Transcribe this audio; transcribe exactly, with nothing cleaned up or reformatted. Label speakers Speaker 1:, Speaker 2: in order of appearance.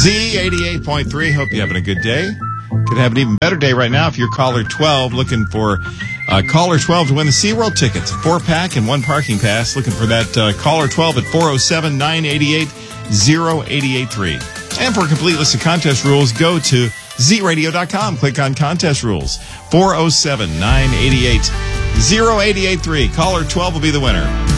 Speaker 1: Z eighty-eight point three. Hope you're having a good day. Could have an even better day right now if you're caller twelve looking for uh, caller twelve to win the SeaWorld tickets. A four-pack and one parking pass. Looking for that uh, caller twelve at four oh seven, nine eight eight, oh eight eight three. And for a complete list of contest rules, go to z radio dot com. Click on contest rules. four oh seven, nine eight eight, oh eight eight three. Caller twelve will be the winner.